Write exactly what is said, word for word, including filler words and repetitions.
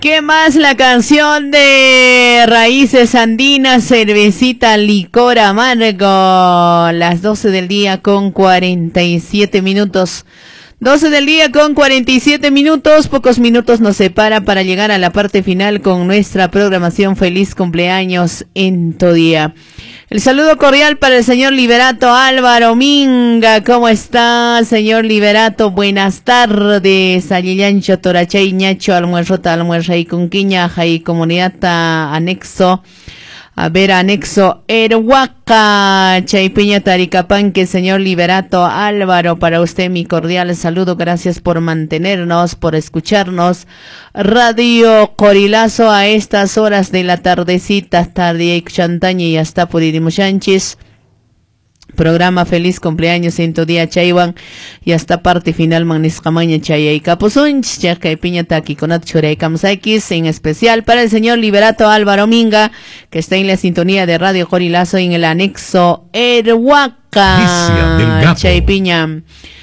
¿Qué más? La canción de Raíces Andinas, Cervecita Licor Amargo. Las doce del día con cuarenta y siete minutos. doce del día con cuarenta y siete minutos. Pocos minutos nos separa para llegar a la parte final con nuestra programación. Feliz cumpleaños en tu día. El saludo cordial para el señor Liberato Álvaro Minga. ¿Cómo está, señor Liberato? Buenas tardes. Ayillancho, Torachay, Ñacho, Almuerrota, Almuerray, Cunquiña, Jai, Comunidad Anexo. A ver, anexo Erhuaca, Chaypiña, Taricapanque, señor Liberato Álvaro, para usted mi cordial saludo, gracias por mantenernos, por escucharnos. Radio Corilazo a estas horas de la tardecita, tarde Chantaña y hasta Puridimuchanchis. Programa Feliz Cumpleaños en tu día, Chaywan, y hasta parte final, Magniscamaña, Chayay Capusunch, Chacay Piña Taki, Conat Churay Kamsaikis, en especial para el señor Liberato Álvaro Minga, que está en la sintonía de Radio Corilazo en el anexo Erhuaca, Chay Piña.